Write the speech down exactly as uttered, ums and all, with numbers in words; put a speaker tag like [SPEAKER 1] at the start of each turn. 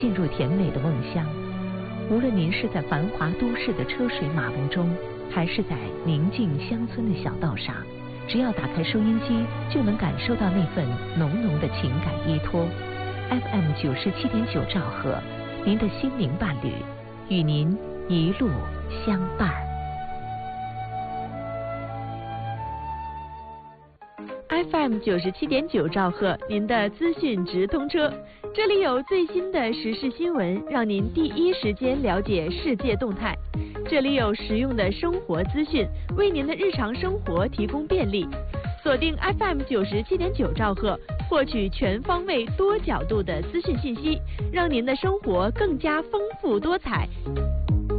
[SPEAKER 1] 进入甜美的梦乡。无论您是在繁华都市的车水马龙中，还是在宁静乡村的小道上，只要打开收音机，就能感受到那份浓浓的情感依托。F M 九十七点九兆赫，您的心灵伴侣，与您一路相伴。F M 九十七点九兆赫，您的资讯直通车，这里有最新的时事新闻，让您第一时间了解世界动态。这里有实用的生活资讯，为您的日常生活提供便利。锁定 F M 九十七点九兆赫，获取全方位、多角度的资讯信息，让您的生活更加丰富多彩。